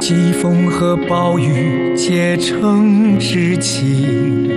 疾风和暴雨结成知己，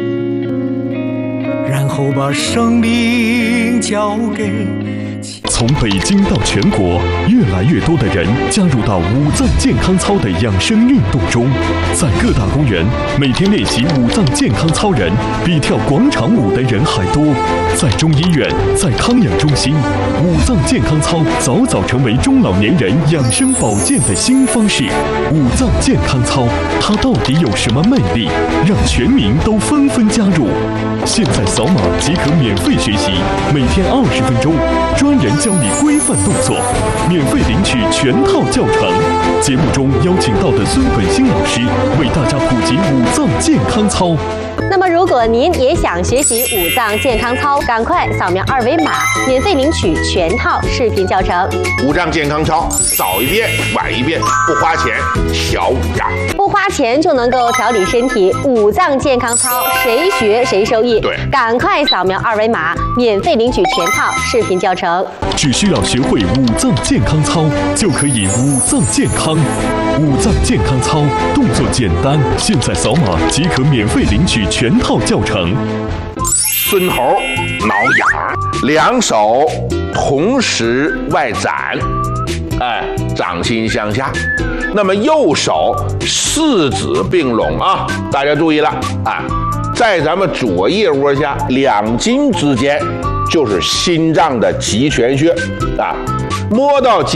然后把生命交给。 从北京到全国，越来越多的人加入到五脏健康操的养生运动中。在各大公园，每天练习五脏健康操人比跳广场舞的人还多。在中医院，在康养中心，五脏健康操早早成为中老年人养生保健的新方式。五脏健康操，它到底有什么魅力，让全民都纷纷加入？现在扫码即可免费学习，每天20分钟，专人教你规范动作，免费领取全套教程。节目中邀请到的孙本兴老师为大家普及五脏健康操。 那么，如果您也想学习五脏健康操，赶快扫描2维码，免费领取全套视频教程。 五脏健康操，早一遍晚一遍，不花钱，小五脏。 不花钱就能够调理身体，五脏健康操谁学谁受益。 对， 赶快扫描2维码，免费领取全套视频教程。 只需要学会五脏健康操，就可以五脏健康。五脏健康操动作简单，现在扫码即可免费领取全套教程。 孙猴挠痒，两手同时外展，掌心向下。那么右手四指并拢啊，大家注意了啊，在咱们左腋窝下2筋之间就是心脏的极泉穴啊，摸到